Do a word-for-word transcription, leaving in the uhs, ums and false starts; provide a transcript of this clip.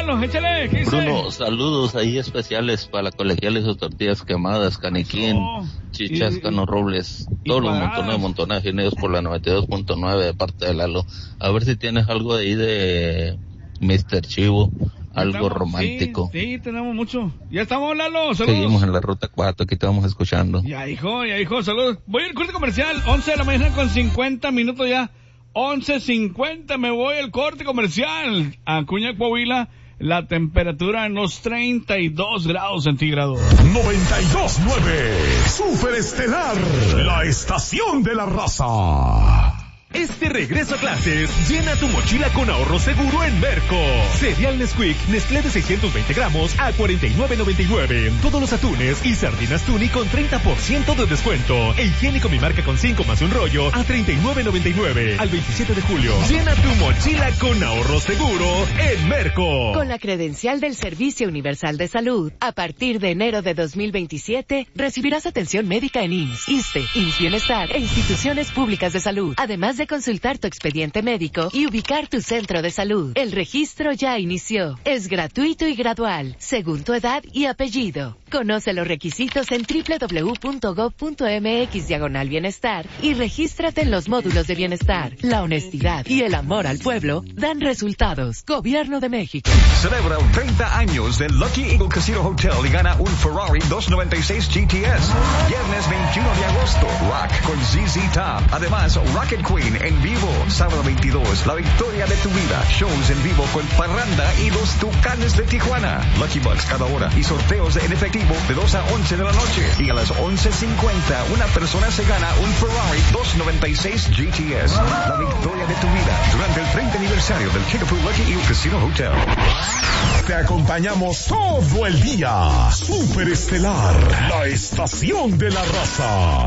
Lalo, échale, ¿qué dice? Bruno, saludos ahí especiales para la colegial y sus tortillas quemadas, Caniquín, oh, Chichas, y, Cano Robles, todos los montones, montonajes unidos por la noventa y dos punto nueve de parte de Lalo. A ver si tienes algo de ahí de mister Chivo, algo estamos, romántico. Sí, sí, tenemos mucho. Ya estamos, Lalo, saludos. Seguimos en la ruta cuatro, aquí te vamos escuchando. Ya, hijo, ya, hijo, saludos. Voy al corte comercial, once de la mañana con cincuenta minutos ya. once cincuenta, me voy al corte comercial. Acuña, Coahuila, la temperatura en los treinta y dos grados centígrados. noventa y dos nueve, Superestelar, la estación de la raza. Este regreso a clases, llena tu mochila con ahorro seguro en Merco. Cereal Nesquik, Nestlé de seiscientos veinte gramos a cuarenta y nueve noventa y nueve. Todos los atunes y sardinas Tuni con treinta por ciento de descuento. E higiénico Mi Marca con cinco más un rollo a treinta y nueve noventa y nueve. Al veintisiete de julio. Llena tu mochila con ahorro seguro en Merco. Con la credencial del Servicio Universal de Salud, a partir de enero de dos mil veintisiete, recibirás atención médica en I M S S, ISSSTE, I M S S Bienestar e instituciones públicas de salud. Además de consultar tu expediente médico y ubicar tu centro de salud. El registro ya inició. Es gratuito y gradual, según tu edad y apellido. Conoce los requisitos en doble u doble u doble u punto gob punto eme equis diagonal bienestar y regístrate en los módulos de bienestar. La honestidad y el amor al pueblo dan resultados. Gobierno de México. Celebra treinta años del Lucky Eagle Casino Hotel y gana un Ferrari doscientos noventa y seis G T S. Viernes veintiuno de agosto, Rock con Z Z Top. Además, Rocket Queen en vivo. Sábado veintidós, la victoria de tu vida. Shows en vivo con Parranda y los Tucanes de Tijuana. Lucky Bucks cada hora y sorteos en efectivo de dos a once de la noche. Y a las once cincuenta, una persona se gana un Ferrari doscientos noventa y seis G T S. La victoria de tu vida durante el treinta aniversario del Kickapoo Lucky Eagle Casino Hotel. Te acompañamos todo el día. Superestelar, la estación de la raza.